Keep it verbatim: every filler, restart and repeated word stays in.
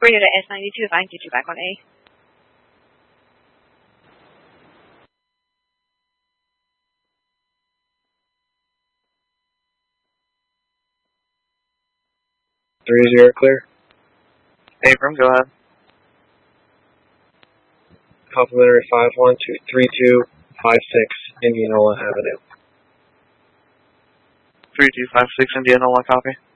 Radio to S ninety-two, if I can get you back on A. Three zero clear. Abram, go ahead. Complimentary five one two three two five six Indianola Avenue. three two five six Indianola, copy.